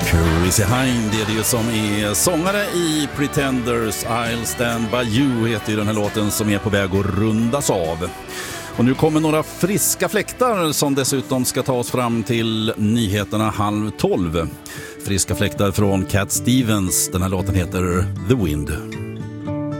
Chrissie Hynde är det ju som är sångare i Pretenders. I'll Stand By You heter ju den här låten som är på väg att rundas av. Och nu kommer några friska fläktar som dessutom ska ta oss fram till nyheterna 11:30. Friska fläktar från Cat Stevens. Den här låten heter The Wind.